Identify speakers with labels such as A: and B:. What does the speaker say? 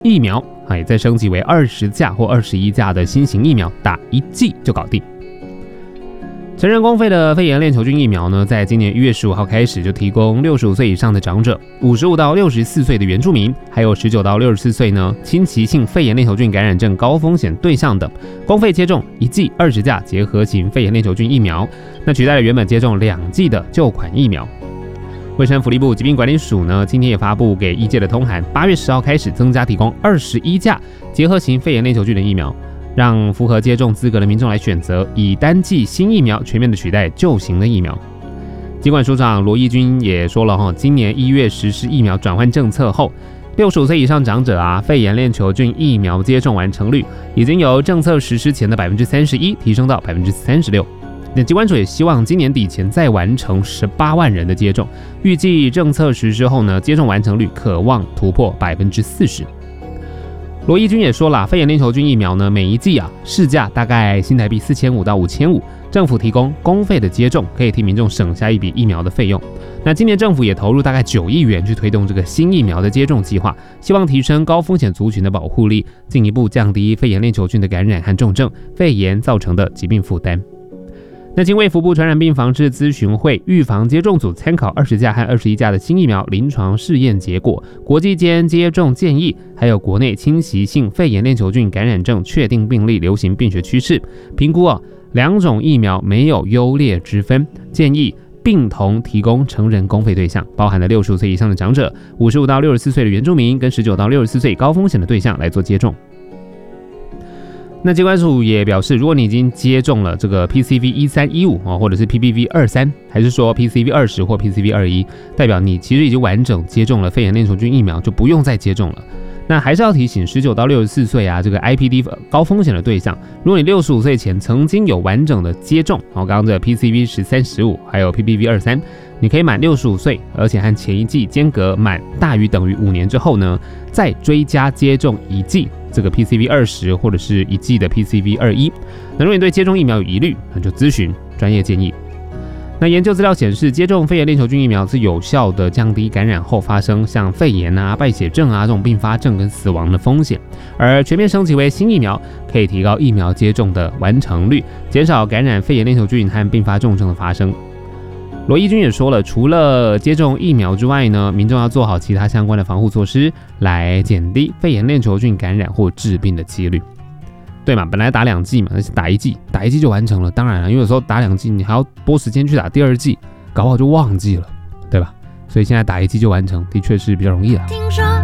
A: 疫苗也再升级为20价或21价的新型疫苗，打1剂就搞定。成人公费的肺炎链球菌疫苗呢，在今年1月15号开始就提供65岁以上的长者、55到64岁的原住民，还有19到64岁呢侵袭性肺炎链球菌感染症高风险对象等，公费接种1剂20价结合型肺炎链球菌疫苗，那取代了原本接种2剂的旧款疫苗。卫生福利部疾病管理署呢，今天也发布给医界的通函，8月10号开始增加提供21价结合型肺炎链球菌的疫苗，让符合接种资格的民众来选择，以单剂新疫苗全面的取代旧型的疫苗。疾管署长罗义军也说了，今年1月实施疫苗转换政策后，65岁以上长者肺炎链球菌疫苗接种完成率已经由政策实施前的31%提升到36%。那疾管署也希望今年底前再完成18万人的接种，预计政策实施后呢，接种完成率可望突破40%。罗义军也说了，肺炎链球菌疫苗呢，每一剂市价大概新台币4500到5500，政府提供公费的接种，可以替民众省下一笔疫苗的费用。那今年政府也投入大概9亿元去推动这个新疫苗的接种计划，希望提升高风险族群的保护力，进一步降低肺炎链球菌的感染和重症、肺炎造成的疾病负担。那经卫福部传染病防治咨询会预防接种组参考20价和21价的新疫苗临床试验结果、国际间接种建议，还有国内侵袭性肺炎链球菌感染症确定病例流行病学趋势，评估两种疫苗没有优劣之分，建议并同提供成人公费对象，包含了65岁以上的长者、55到64岁的原住民跟19到64岁高风险的对象来做接种。那疾管署也表示，如果你已经接种了这个 PCV1315 或者是 PPV23， 还是说 PCV20 或 PCV21， 代表你其实已经完整接种了肺炎链球菌疫苗，就不用再接种了。那还是要提醒19到64岁这个 IPD 高风险的对象，如果你65岁前曾经有完整的接种，刚刚的 PCV1315 还有 PPV23， 你可以满65岁，而且和前一剂间隔满大于等于5年之后呢，再追加接种1剂这个 PCV20 或者是1剂的 PCV21。那如果你对接种疫苗有疑虑，那就咨询专业建议。那研究资料显示，接种肺炎链球菌疫苗是有效的降低感染后发生像肺炎败血症这种并发症跟死亡的风险，而全面升级为新疫苗，可以提高疫苗接种的完成率，减少感染肺炎链球菌和并发重症的发生。罗义军也说了，除了接种疫苗之外呢，民众要做好其他相关的防护措施，来减低肺炎链球菌感染或致病的几率。对嘛，本来打2剂嘛，那是打1剂就完成了。当然了，因为有时候打2剂，你还要拨时间去打第2剂，搞不好就忘记了，对吧？所以现在打1剂就完成，的确是比较容易了。